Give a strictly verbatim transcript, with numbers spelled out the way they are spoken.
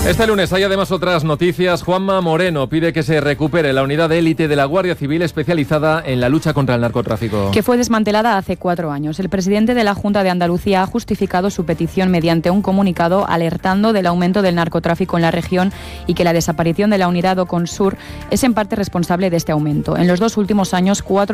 Este lunes hay además otras noticias. Juanma Moreno pide que se recupere la unidad de élite de la Guardia Civil especializada en la lucha contra el narcotráfico. Que fue desmantelada hace cuatro años. El presidente de la Junta de Andalucía ha justificado su petición mediante un comunicado alertando del aumento del narcotráfico en la región y que la desaparición de la unidad Oconsur es en parte responsable de este aumento. En los dos últimos años, cuatro